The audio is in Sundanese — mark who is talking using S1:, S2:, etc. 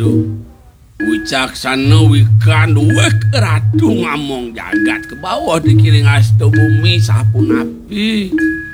S1: Aduh, wicaksana wikan wek ratu ngamong jagat ke bawah dikiring astu bumi sapun api.